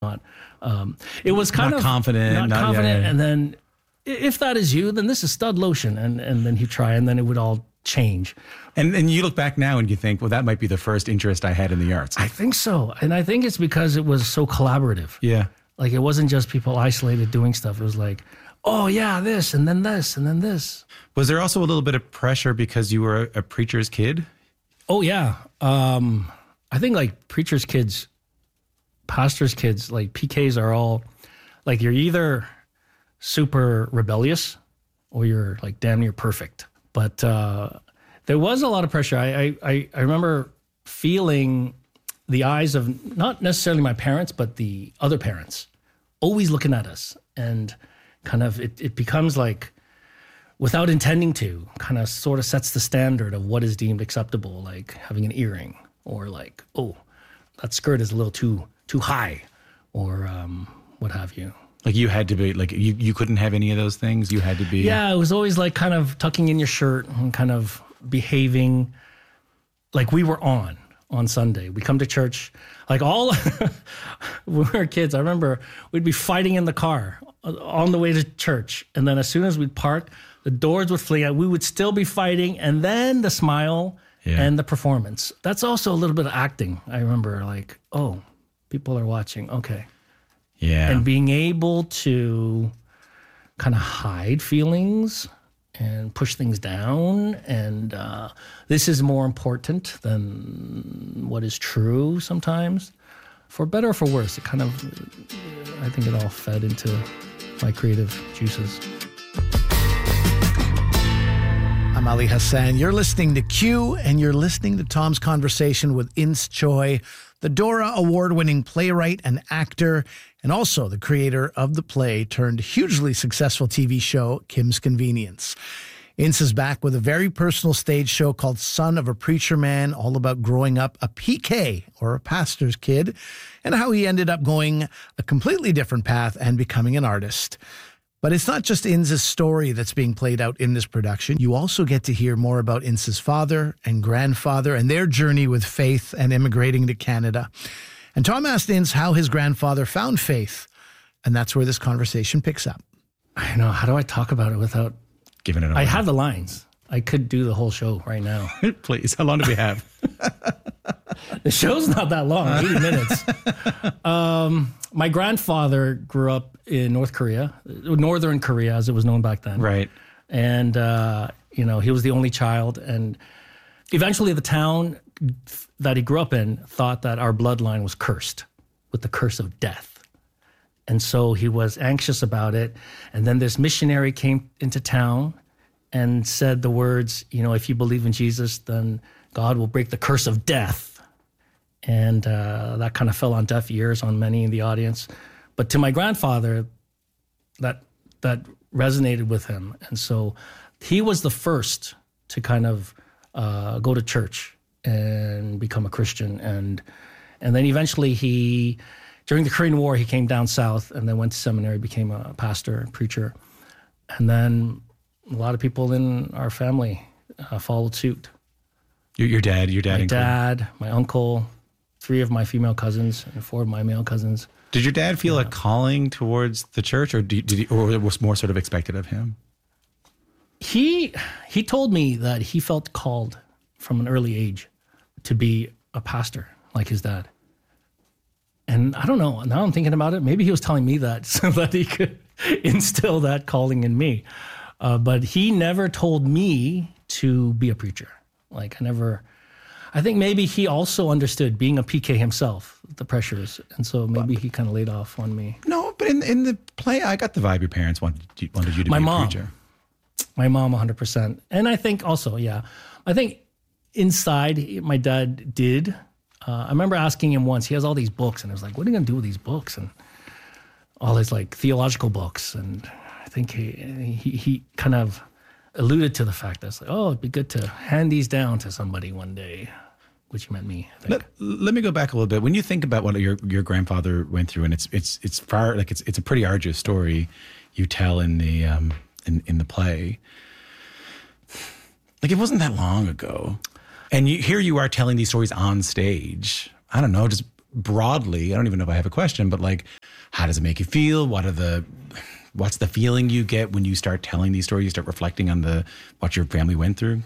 not. It was kind not of confident, not confident, yeah. and then if that is you, then this is stud lotion, and then he'd try, and then it would all change. And you look back now and you think, well, that might be the first interest I had in the arts. I think so, and I think it's because it was so collaborative. Yeah. Like it wasn't just people isolated doing stuff. It was like, oh yeah, this, and then this, and then this. Was there also a little bit of pressure because you were a preacher's kid? Oh yeah. I think like preacher's kids, pastor's kids, like PKs are all like, you're either super rebellious or you're like damn near perfect. But there was a lot of pressure. I remember feeling the eyes of not necessarily my parents, but the other parents always looking at us, and kind of it becomes like, without intending to, kind of sort of sets the standard of what is deemed acceptable, like having an earring, or like, oh, that skirt is a little too high, or what have you. Like you had to be, like you couldn't have any of those things? You had to be... Yeah, it was always like kind of tucking in your shirt and kind of behaving like we were on Sunday. We come to church, like all, when we were kids, I remember we'd be fighting in the car on the way to church. And then as soon as we'd park, the doors would fling out. We would still be fighting. And then the smile and the performance. That's also a little bit of acting. I remember like, oh, people are watching. Okay. Yeah. And being able to kind of hide feelings and push things down. And this is more important than what is true sometimes. For better or for worse, it kind of, I think it all fed into my creative juices. I'm Ali Hassan. You're listening to Q, and you're listening to Tom's conversation with Ins Choi, the Dora Award-winning playwright and actor, and also the creator of the play turned hugely successful TV show, Kim's Convenience. Ince is back with a very personal stage show called Son of a Preacher Man, all about growing up a PK, or a pastor's kid, and how he ended up going a completely different path and becoming an artist. But it's not just Ince's story that's being played out in this production. You also get to hear more about Ince's father and grandfather and their journey with faith and immigrating to Canada. And Tom asked Ince how his grandfather found faith, and that's where this conversation picks up. I know. How do I talk about it without giving it away? I have the lines. I could do the whole show right now. Please. How long do we have? The show's not that long, 80 minutes. My grandfather grew up in Northern Korea, as it was known back then. Right. And, he was the only child. And eventually the town that he grew up in thought that our bloodline was cursed with the curse of death. And so he was anxious about it. And then this missionary came into town and said the words, if you believe in Jesus, then God will break the curse of death. And that kind of fell on deaf ears on many in the audience. But to my grandfather, that resonated with him. And so he was the first to kind of go to church and become a Christian. And then eventually during the Korean War, he came down south and then went to seminary, became a pastor, preacher. And then a lot of people in our family followed suit. Your dad, my dad, my uncle, 3 of my female cousins, and 4 of my male cousins. Did your dad feel a calling towards the church, or or it was more sort of expected of him? He told me that he felt called from an early age to be a pastor like his dad. And I don't know, now I'm thinking about it, maybe he was telling me that so that he could instill that calling in me. But he never told me to be a preacher. I think maybe he also understood, being a PK himself, the pressures. And so maybe he kind of laid off on me. No, but in the play, I got the vibe your parents wanted you to be a preacher. My mom, 100%. And I think also, I think inside my dad did. I remember asking him once, he has all these books, and I was like, what are you going to do with these books? And all his theological books. And I think he kind of alluded to the fact that it's like, oh, it'd be good to hand these down to somebody one day, which meant me, I think. Let me go back a little bit. When you think about what your grandfather went through, and it's far, it's a pretty arduous story you tell in the in the play. It wasn't that long ago, and here you are telling these stories on stage. I don't know, just broadly. I don't even know if I have a question, but How does it make you feel? What's the feeling you get when you start telling these stories? You start reflecting on what your family went through?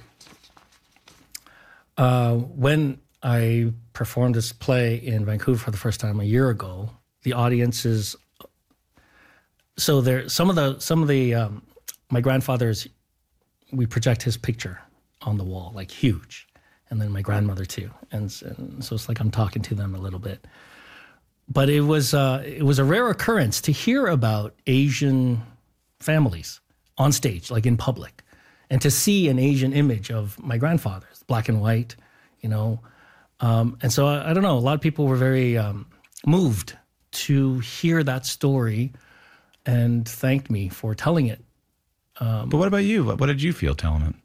When I performed this play in Vancouver for the first time a year ago, the audience is so there. Some of the my grandfather's, we project his picture on the wall, like huge, and then my grandmother too, and so it's like I'm talking to them a little bit. But it was a rare occurrence to hear about Asian families on stage, like in public, and to see an Asian image of my grandfather's, black and white, and so I don't know. A lot of people were very moved to hear that story and thanked me for telling it. But what about you? What did you feel telling it?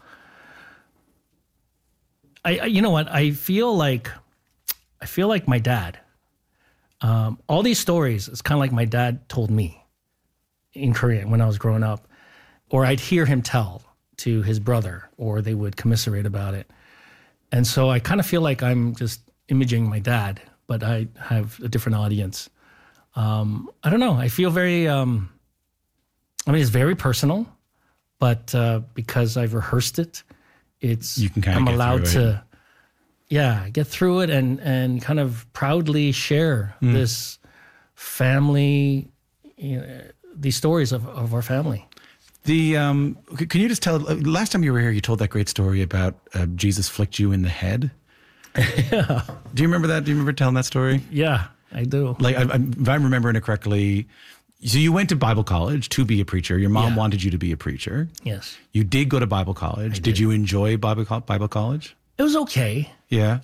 You know what? I feel like my dad. All these stories, it's kind of like my dad told me in Korea when I was growing up, or I'd hear him tell to his brother, or they would commiserate about it. And so I kind of feel like I'm just imaging my dad, but I have a different audience. I don't know. I feel very, it's very personal, but because I've rehearsed it, I'm allowed to get through it and kind of proudly share this family, these stories of our family. Can you just tell, last time you were here, you told that great story about Jesus flicked you in the head. Yeah. Do you remember that? Do you remember telling that story? Yeah, I do. Like, if I'm remembering it correctly, so you went to Bible college to be a preacher. Your mom wanted you to be a preacher. Yes. You did go to Bible college. Did you enjoy Bible college? It was okay. Yeah.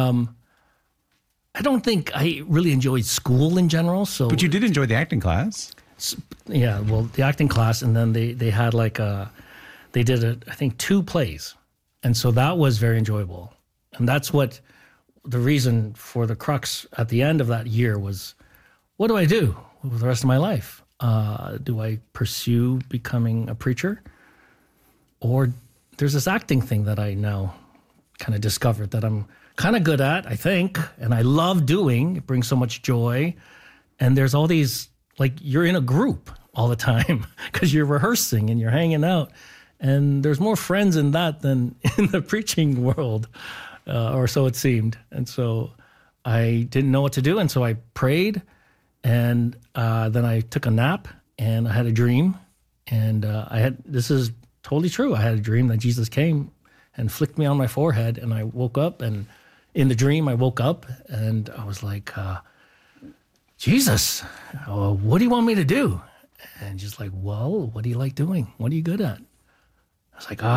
I don't think I really enjoyed school in general. But you did enjoy the acting class. Yeah, well, the acting class, and then they had they did I think 2 plays, and so that was very enjoyable. And that's what the reason for the crux at the end of that year was, what do I do with the rest of my life? Do I pursue becoming a preacher? Or there's this acting thing that I now kind of discovered that I'm kind of good at, I think, and I love doing. It brings so much joy. And there's all these, like, you're in a group all the time because you're rehearsing and you're hanging out. And there's more friends in that than in the preaching world, or so it seemed. And so I didn't know what to do. And so I prayed, and then I took a nap, and I had a dream. And this is totally true. I had a dream that Jesus came and flicked me on my forehead, and I woke up, and in the dream I woke up and I was like, Jesus, what do you want me to do? And just like, well, what do you like doing? What are you good at? I was like,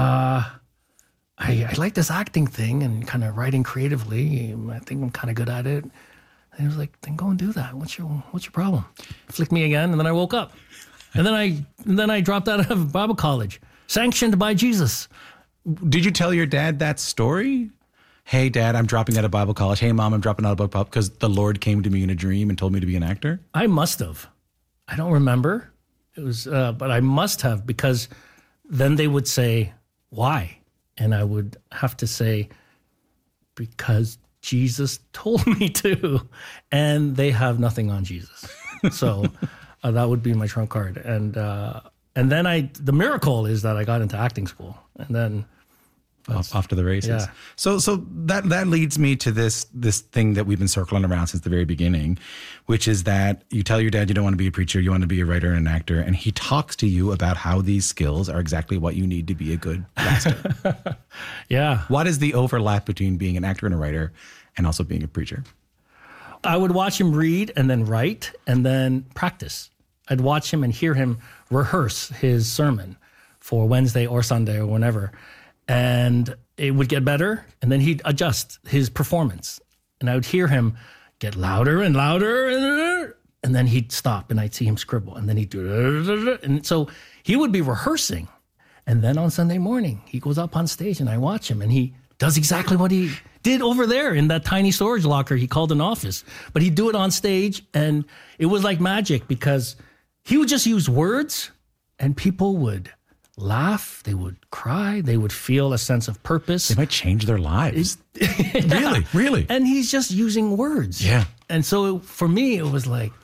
I like this acting thing and kind of writing creatively. I think I'm kind of good at it. And he was like, then go and do that. What's your problem? Flicked me again, and then I woke up. And then I dropped out of Bible college, sanctioned by Jesus. Did you tell your dad that story? Hey, Dad, I'm dropping out of Bible college. Hey, Mom, I'm dropping out of Bible college because the Lord came to me in a dream and told me to be an actor? I must have. I don't remember. It was, but I must have, because then they would say, why? And I would have to say, because Jesus told me to. And they have nothing on Jesus. So that would be my trump card. And then the miracle is that I got into acting school, and then off to the races. Yeah. So that leads me to this thing that we've been circling around since the very beginning, which is that you tell your dad you don't want to be a preacher, you want to be a writer and an actor, and he talks to you about how these skills are exactly what you need to be a good pastor. Yeah. What is the overlap between being an actor and a writer and also being a preacher? I would watch him read and then write and then practice. I'd watch him and hear him rehearse his sermon for Wednesday or Sunday or whenever. And it would get better, and then he'd adjust his performance. And I would hear him get louder and louder, and then he'd stop, and I'd see him scribble, and then he'd do, and so he would be rehearsing. And then on Sunday morning, he goes up on stage, and I watch him, and he does exactly what he did over there in that tiny storage locker he called an office. But he'd do it on stage, and it was like magic, because he would just use words, and people would laugh, they would cry, they would feel a sense of purpose. They might change their lives. Yeah. Really? And he's just using words. Yeah. And so for me, it was like,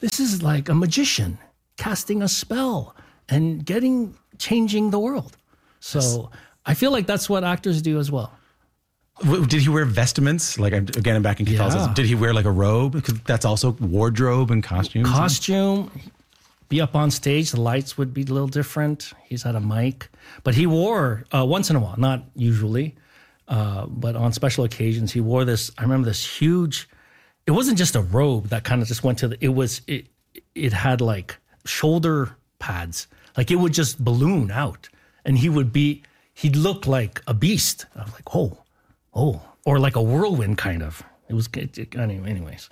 this is like a magician casting a spell and changing the world. So I feel like that's what actors do as well. Did he wear vestments? Like, again, I'm back in Catholicism. Yeah. Did he wear like a robe? Because that's also wardrobe and costumes. Costume, be up on stage, the lights would be a little different. He's had a mic. But he wore, once in a while, not usually, but on special occasions, he wore this, I remember this huge, it wasn't just a robe that kind of just went to it had like shoulder pads. Like it would just balloon out. And he'd look like a beast. I was like, oh, or like a whirlwind kind of. Anyways.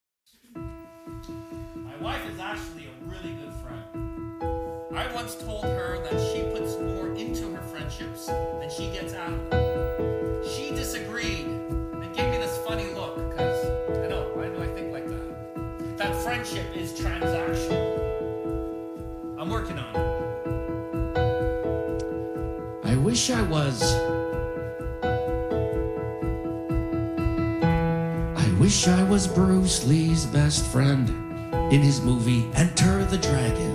My wife is actually a really good friend. I once told her that she puts more into her friendships than she gets out of them. She disagreed and gave me this funny look because I know I think like that. That friendship is transactional. I'm working on it. I wish I was Bruce Lee's best friend in his movie Enter the Dragon.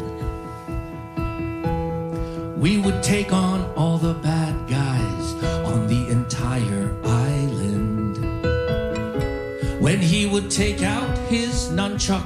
We would take on all the bad guys on the entire island. When he would take out his nunchuck